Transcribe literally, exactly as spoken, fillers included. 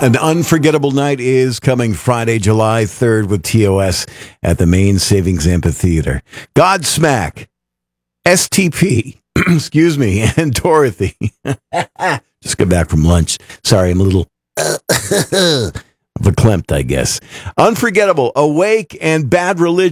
An unforgettable night is coming Friday, July third with T O S at the Main Savings Amphitheater. Godsmack, S T P, excuse me, and Dorothy. Just got back from lunch. Sorry, I'm a little verklempt, I guess. Unforgettable, Awake, and Bad Religion.